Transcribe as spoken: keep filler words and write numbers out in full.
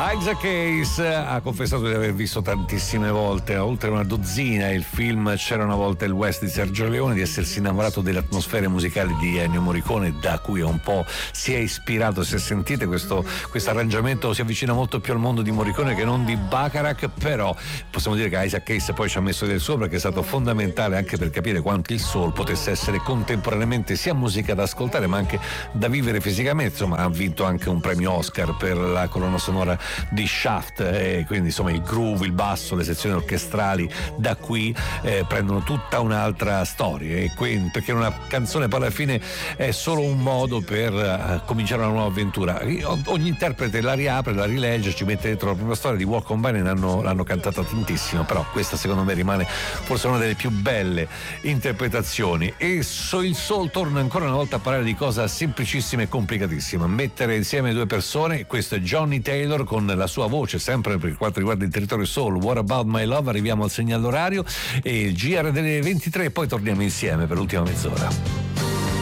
Isaac Hayes ha confessato di aver visto tantissime volte, oltre una dozzina, il film C'era una volta il West di Sergio Leone, di essersi innamorato delle atmosfere musicali di Ennio Morricone, da cui un po' si è ispirato. Se sentite questo arrangiamento si avvicina molto più al mondo di Morricone che non di Bacharach, però possiamo dire che Isaac Hayes poi ci ha messo del suo, perché è stato fondamentale anche per capire quanto il soul potesse essere contemporaneamente sia musica da ascoltare ma anche da vivere fisicamente. Insomma, ha vinto anche un premio Oscar per la colonna sonora di Shaft, e quindi insomma il groove, il basso, le sezioni orchestrali da qui eh, prendono tutta un'altra storia, e quindi, perché una canzone poi alla fine è solo un modo per uh, cominciare una nuova avventura. Ogni interprete la riapre, la rilegge, ci mette dentro la propria storia. Di Walk on By l'hanno, l'hanno cantata tantissimo, però questa secondo me rimane forse una delle più belle interpretazioni. E so, il soul torna ancora una volta a parlare di cosa semplicissima e complicatissima: mettere insieme due persone. Questo è Johnny Taylor con la sua voce, sempre per quanto riguarda il territorio soul, What About My Love. Arriviamo al segnale orario e il G R delle ventitré, e poi torniamo insieme per l'ultima mezz'ora.